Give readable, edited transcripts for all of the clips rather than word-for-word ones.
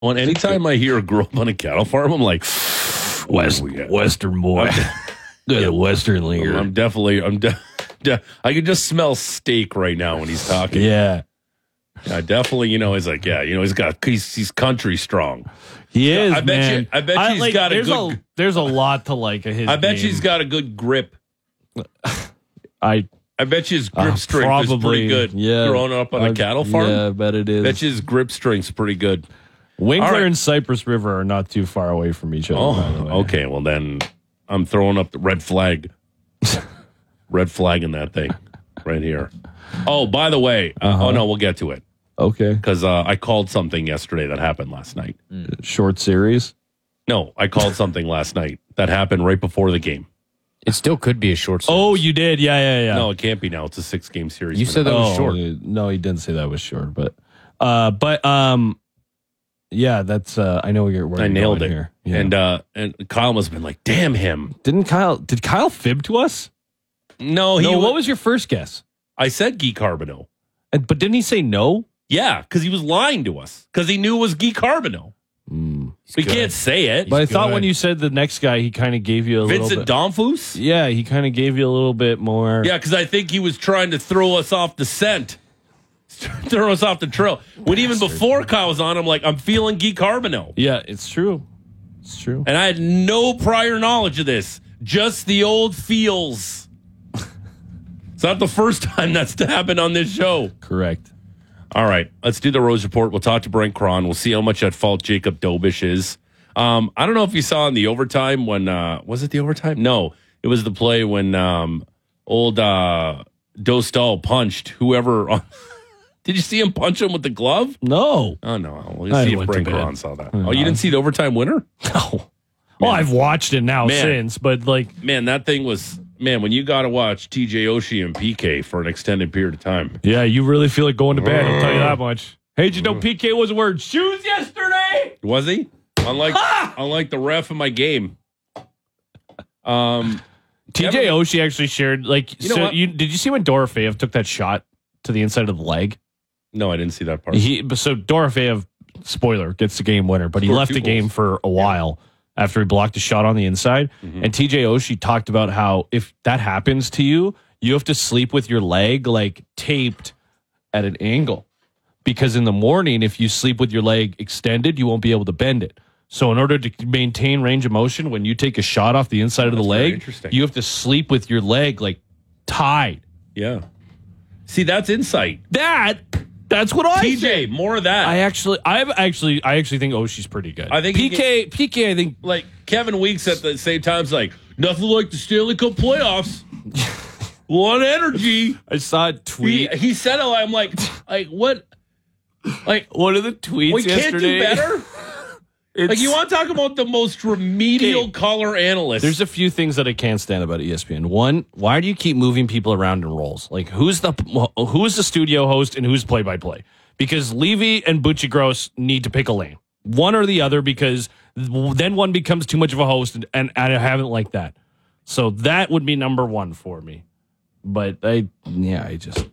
Well, anytime I hear grow up on a cattle farm, I'm like, Western boy. Good Western linger. I'm definitely, I can just smell steak right now when he's talking. Yeah. I definitely, he's like, he's country strong. He is, I bet he's got a good. There's a lot to like his I bet game. he's got a good grip. I bet his grip strength is pretty good. Yeah, growing up on a cattle farm. Yeah, I bet it is. Bet his grip strength's pretty good. Winkler and Cypress River are not too far away from each other. By the way. Okay. Well, then I'm throwing up the red flag. Red flag in that thing right here. Oh, by the way. Oh, no, we'll get to it. Okay. Because I called something yesterday that happened last night. Short series? No, I called something last night that happened right before the game. It still could be a short series. Oh, you did? Yeah. No, it can't be now. It's a 6-game series. You said that was short. No, he didn't say that was short. But yeah, that's I know where I nailed it here. Yeah. And Kyle must have been like, damn him. Did Kyle fib to us? No, what was your first guess? I said Guy Carbonneau. But didn't he say no? Yeah, because he was lying to us. Because he knew it was Guy Carbonneau. We can't say it. But I thought when you said the next guy, he kind of gave you a Vincent little bit. Donfus? Yeah, he kind of gave you a little bit more. Yeah, because I think he was trying to throw us off the scent. Throw us off the trail. When even before Kyle was on, I'm like, I'm feeling Guy Carbonneau. Yeah, it's true. It's true. And I had no prior knowledge of this. Just the old feels. It's not the first time that's happened on this show. Correct. All right, let's do the Rose Report. We'll talk to Brent Cron. We'll see how much at fault Jacob Dobish is. I don't know if you saw in the overtime when was it the overtime? No, it was the play when old Dostal punched whoever. Did you see him punch him with the glove? No. Oh no. We'll see if Brent Cron saw that. Oh, you didn't see the overtime winner? No. Well, I've watched it now since, but man, that thing was. Man, when you got to watch TJ Oshie and PK for an extended period of time. Yeah, you really feel like going to bed, I'll tell you that much. Hey, did you know PK was wearing shoes yesterday? Was he? Unlike the ref in my game. TJ Oshie actually shared, did you see when Dorofeyev took that shot to the inside of the leg? No, I didn't see that part. So Dorofeyev, spoiler, gets the game winner, but he left the game for a while. After he blocked a shot on the inside. Mm-hmm. And TJ Oshie talked about how if that happens to you, you have to sleep with your leg taped at an angle. Because in the morning, if you sleep with your leg extended, you won't be able to bend it. So in order to maintain range of motion, when you take a shot off the inside of the leg, you have to sleep with your leg tied. Yeah. See, that's insight. That's what I TJ, say. More of that. I actually think Oshie's pretty good. I think PK. I think like Kevin Weeks at the same time is like nothing like the Stanley Cup playoffs. What energy? I saw a tweet. He said it. I'm like what? Like one of the tweets we yesterday. Can't do better. You want to talk about the most remedial color analyst? There's a few things that I can't stand about ESPN. One, why do you keep moving people around in roles? Like who's the studio host and who's play-by-play? Because Levy and Bucci-Gross need to pick a lane, one or the other, because then one becomes too much of a host, and I haven't liked that. So that would be number one for me. But I just.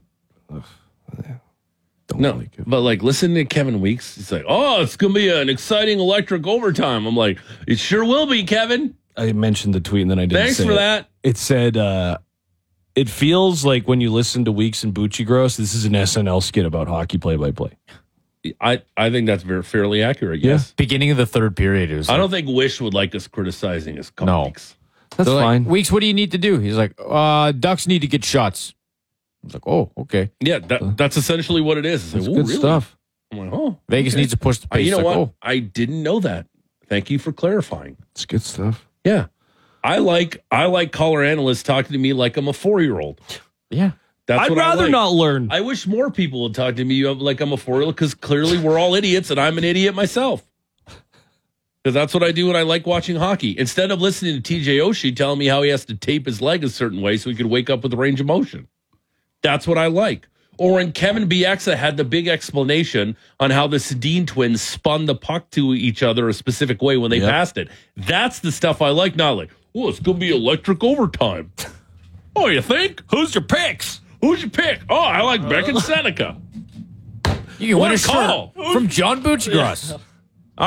But listen to Kevin Weeks. He's like, oh, it's going to be an exciting electric overtime. I'm like, it sure will be, Kevin. I mentioned the tweet and then I didn't Thanks say for that. It said, it feels like when you listen to Weeks and Bucci-Gross, this is an SNL skit about hockey play-by-play. I think that's fairly accurate, yes. Beginning of the third period. I don't think Wish would like us criticizing his colleagues. No. That's fine. Weeks, what do you need to do? He's like, Ducks need to get shots. I was like, oh, okay. Yeah, that's essentially what it is. That's good stuff. I'm like, oh. Vegas needs to push the pace. You know what? I didn't know that. Thank you for clarifying. It's good stuff. Yeah. I like color analysts talking to me like I'm a 4-year-old. Yeah. I'd rather not learn. I wish more people would talk to me like I'm a 4-year-old because clearly we're all idiots and I'm an idiot myself. Because that's what I do when I like watching hockey. Instead of listening to TJ Oshie telling me how he has to tape his leg a certain way so he could wake up with range of motion. That's what I like. Or when Kevin Bieksa had the big explanation on how the Sedin twins spun the puck to each other a specific way when they passed it. That's the stuff I like. Not like, oh, it's going to be electric overtime. Oh, you think? Who's your picks? Who's your pick? Oh, I like Beck and Seneca. You can win a shirt from John Bucci-Gross.